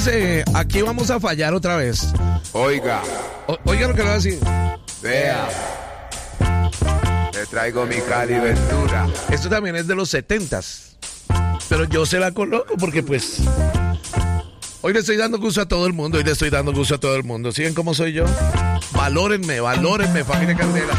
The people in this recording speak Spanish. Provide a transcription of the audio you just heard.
Aquí vamos a fallar otra vez. Oiga, Oiga lo que le voy a decir. vea. Le traigo mi Cali Ventura. Esto también es de los 70s. Pero yo se la coloco porque pues... Hoy le estoy dando gusto a todo el mundo. ¿Siguen cómo soy yo? Valórenme, familia Candela.